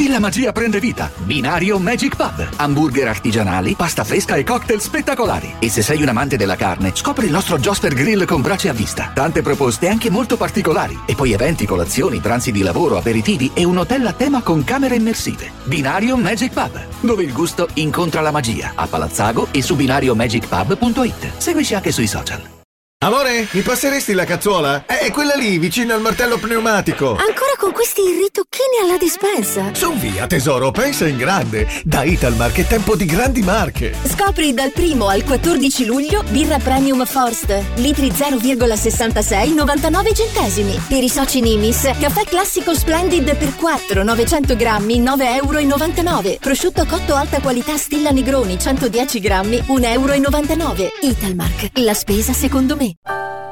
Qui la magia prende vita. Binario Magic Pub. Hamburger artigianali, pasta fresca e cocktail spettacolari. E se sei un amante della carne, scopri il nostro Josper Grill con brace a vista. Tante proposte anche molto particolari. E poi eventi, colazioni, pranzi di lavoro, aperitivi e un hotel a tema con camere immersive. Binario Magic Pub, dove il gusto incontra la magia. A Palazzago e su binariomagicpub.it. Seguici anche sui social. Amore, mi passeresti la cazzuola? È quella lì, vicino al martello pneumatico. Ancora con questi ritocchini alla dispensa. Su via, tesoro, pensa in grande. Da Italmark è tempo di grandi marche. Scopri dal 1 al 14 luglio birra Premium Forst. Litri 0,66, 99 centesimi. Per i soci Nimis, caffè classico Splendid per 4, 900 grammi, 9,99 €. Prosciutto cotto alta qualità Stilla Negroni, 110 grammi, 1,99 €. Italmark, la spesa secondo me.